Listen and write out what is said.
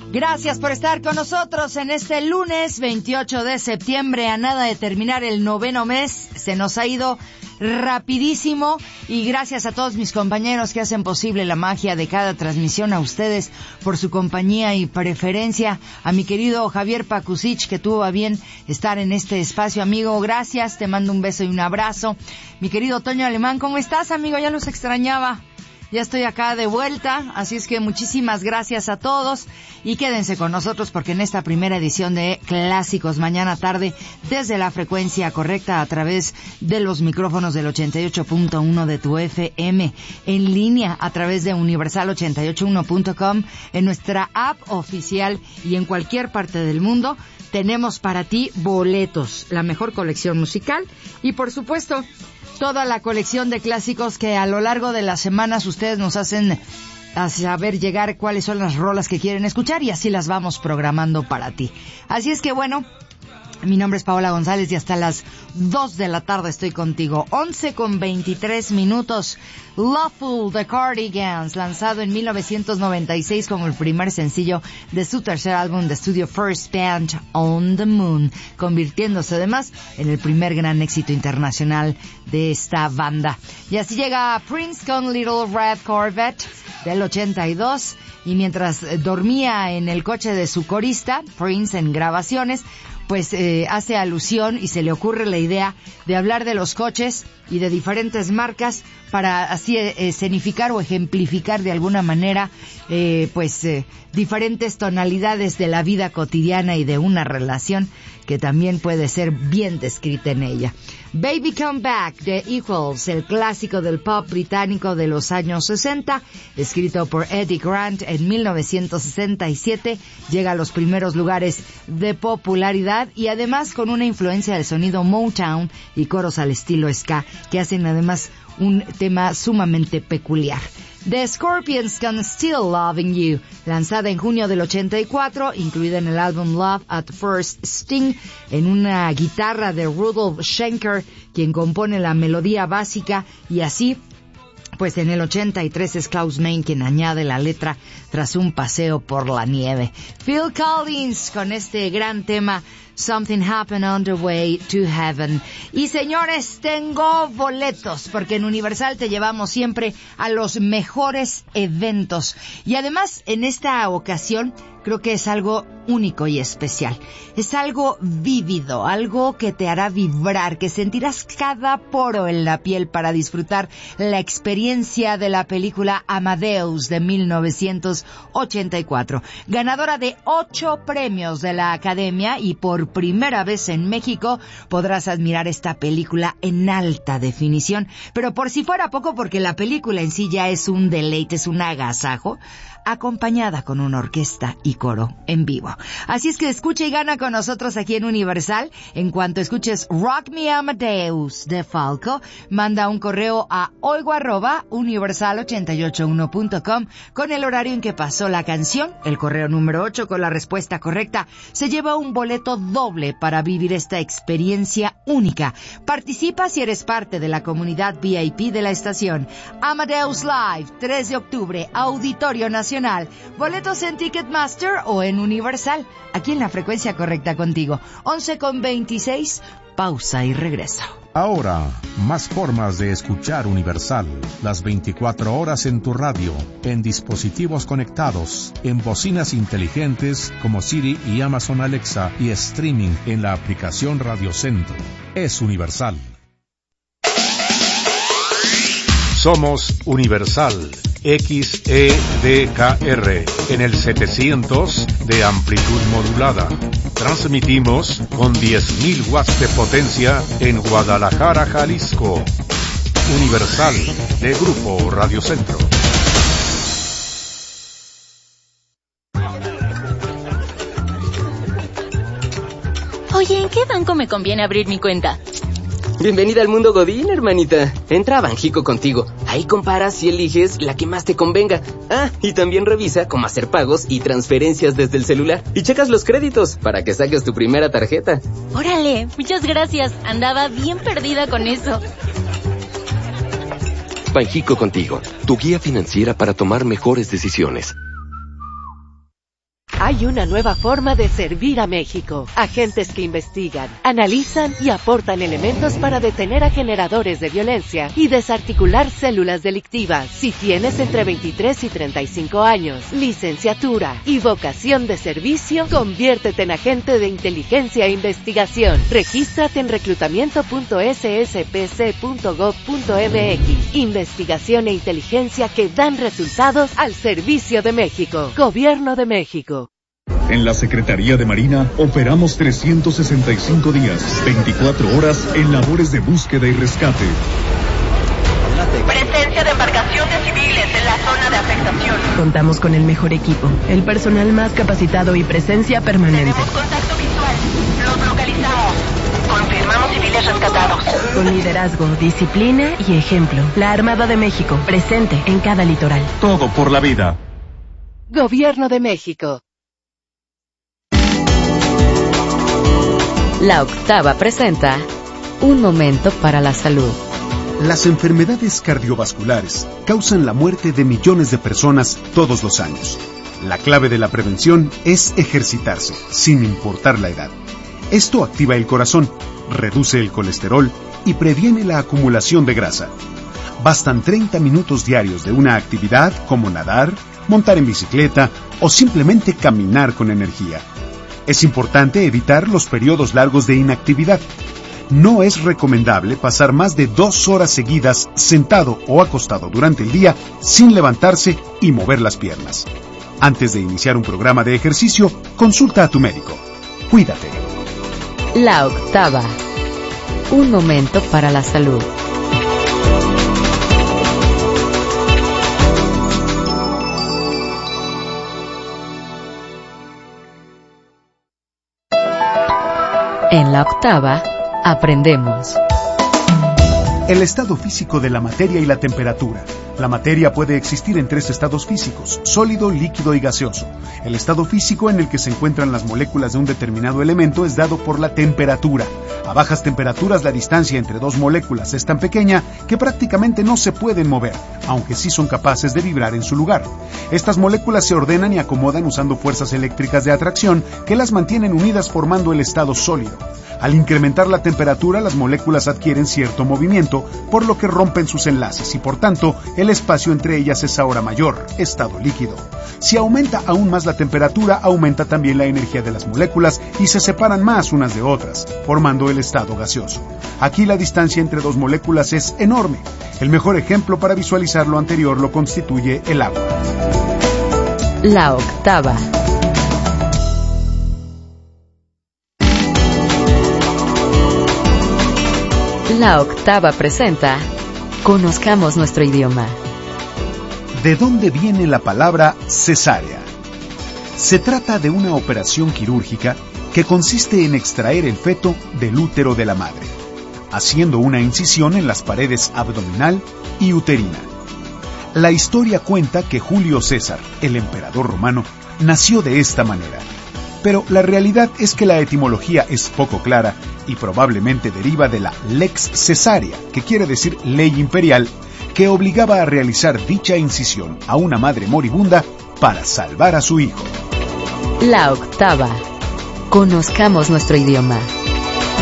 Gracias por estar con nosotros en este lunes 28 de septiembre, a nada de terminar el 9º mes. Se nos ha ido rapidísimo y gracias a todos mis compañeros que hacen posible la magia de cada transmisión, a ustedes por su compañía y preferencia, a mi querido Javier Pakusich que tuvo a bien estar en este espacio. Amigo, gracias, te mando un beso y un abrazo. Mi querido Toño Alemán, ¿cómo estás, amigo? Ya los extrañaba. Ya estoy acá de vuelta, así es que muchísimas gracias a todos y quédense con nosotros porque en esta primera edición de Clásicos mañana tarde, desde la frecuencia correcta a través de los micrófonos del 88.1 de tu FM, en línea a través de universal881.com, en nuestra app oficial y en cualquier parte del mundo, tenemos para ti boletos, la mejor colección musical y por supuesto toda la colección de clásicos que a lo largo de las semanas ustedes nos hacen a saber llegar cuáles son las rolas que quieren escuchar y así las vamos programando para ti. Así es que bueno, mi nombre es Paola González y hasta las 2 de la tarde estoy contigo. 11:23. Lawful de Cardigans, lanzado en 1996 como el primer sencillo de su tercer álbum de estudio First Band on the Moon, convirtiéndose además en el primer gran éxito internacional de esta banda. Y así llega Prince con Little Red Corvette del 82, y mientras dormía en el coche de su corista, Prince en grabaciones, pues hace alusión y se le ocurre la idea de hablar de los coches y de diferentes marcas para así escenificar o ejemplificar de alguna manera diferentes tonalidades de la vida cotidiana y de una relación que también puede ser bien descrita en ella. Baby Come Back de Equals, el clásico del pop británico de los años 60, escrito por Eddie Grant en 1967, llega a los primeros lugares de popularidad y además con una influencia del sonido Motown y coros al estilo ska que hacen además un tema sumamente peculiar. The Scorpions con Still Loving You, lanzada en junio del 84, incluida en el álbum Love at First Sting, en una guitarra de Rudolf Schenker, quien compone la melodía básica, y así, pues en el 83 es Klaus Meine quien añade la letra tras un paseo por la nieve. Phil Collins con este gran tema Something Happened on the Way to Heaven. Y señores, tengo boletos porque en Universal te llevamos siempre a los mejores eventos. Y además, en esta ocasión, creo que es algo único y especial. Es algo vívido, algo que te hará vibrar, que sentirás cada poro en la piel para disfrutar la experiencia de la película Amadeus de 1984. Ganadora de 8 premios de la Academia y por primera vez en México podrás admirar esta película en alta definición. Pero por si fuera poco, porque la película en sí ya es un deleite, es un agasajo, acompañada con una orquesta y coro en vivo. Así es que escucha y gana con nosotros aquí en Universal. En cuanto escuches Rock Me Amadeus de Falco, manda un correo a oigo@universal881.com con el horario en que pasó la canción, el correo número 8 con la respuesta correcta. Se lleva un boleto doble para vivir esta experiencia única. Participa si eres parte de la comunidad VIP de la estación. Amadeus Live, 3 de octubre, Auditorio Nacional. Boletos en Ticketmaster o en Universal, aquí en la frecuencia correcta contigo. 11:26, pausa y regreso. Ahora, más formas de escuchar Universal. Las 24 horas en tu radio, en dispositivos conectados, en bocinas inteligentes como Siri y Amazon Alexa y streaming en la aplicación Radio Centro. Es Universal. Somos Universal XEDKR en el 700 de amplitud modulada. Transmitimos con 10.000 watts de potencia en Guadalajara, Jalisco. Universal de Grupo Radio Centro. Oye, ¿en qué banco me conviene abrir mi cuenta? Bienvenida al mundo Godín, hermanita. Entra a Banjico Contigo. Ahí comparas y eliges la que más te convenga. Ah, y también revisa cómo hacer pagos y transferencias desde el celular. Y checas los créditos para que saques tu primera tarjeta. Órale, muchas gracias. Andaba bien perdida con eso. Banjico Contigo, tu guía financiera para tomar mejores decisiones. Hay una nueva forma de servir a México. Agentes que investigan, analizan y aportan elementos para detener a generadores de violencia y desarticular células delictivas. Si tienes entre 23 y 35 años, licenciatura y vocación de servicio, conviértete en agente de inteligencia e investigación. Regístrate en reclutamiento.sspc.gov.mx. Investigación e inteligencia que dan resultados al servicio de México. Gobierno de México. En la Secretaría de Marina operamos 365 días, 24 horas en labores de búsqueda y rescate. Presencia de embarcaciones civiles en la zona de afectación. Contamos con el mejor equipo, el personal más capacitado y presencia permanente. Tenemos contacto visual. Los localizamos. Confirmamos civiles rescatados. Con liderazgo, disciplina y ejemplo. La Armada de México, presente en cada litoral. Todo por la vida. Gobierno de México. La Octava presenta Un Momento para la Salud. Las enfermedades cardiovasculares causan la muerte de millones de personas todos los años. La clave de la prevención es ejercitarse, sin importar la edad. Esto activa el corazón, reduce el colesterol y previene la acumulación de grasa. Bastan 30 minutos diarios de una actividad como nadar, montar en bicicleta o simplemente caminar con energía. Es importante evitar los periodos largos de inactividad. No es recomendable pasar más de 2 horas seguidas sentado o acostado durante el día sin levantarse y mover las piernas. Antes de iniciar un programa de ejercicio, consulta a tu médico. Cuídate. La Octava. Un momento para la salud. En la Octava, aprendemos. El estado físico de la materia y la temperatura. La materia puede existir en 3 estados físicos: sólido, líquido y gaseoso. El estado físico en el que se encuentran las moléculas de un determinado elemento es dado por la temperatura. A bajas temperaturas la distancia entre 2 moléculas es tan pequeña que prácticamente no se pueden mover, aunque sí son capaces de vibrar en su lugar. Estas moléculas se ordenan y acomodan usando fuerzas eléctricas de atracción que las mantienen unidas formando el estado sólido. Al incrementar la temperatura, las moléculas adquieren cierto movimiento, por lo que rompen sus enlaces y por tanto el espacio entre ellas es ahora mayor, estado líquido. Si aumenta aún más la temperatura, aumenta también la energía de las moléculas y se separan más unas de otras, formando el estado gaseoso. Aquí la distancia entre 2 moléculas es enorme. El mejor ejemplo para visualizar lo anterior lo constituye el agua. La Octava. La Octava presenta Conozcamos nuestro idioma. ¿De dónde viene la palabra cesárea? Se trata de una operación quirúrgica que consiste en extraer el feto del útero de la madre, haciendo una incisión en las paredes abdominal y uterina. La historia cuenta que Julio César, el emperador romano, nació de esta manera. Pero la realidad es que la etimología es poco clara y probablemente deriva de la lex cesárea, que quiere decir ley imperial, que obligaba a realizar dicha incisión a una madre moribunda para salvar a su hijo. La Octava. Conozcamos nuestro idioma.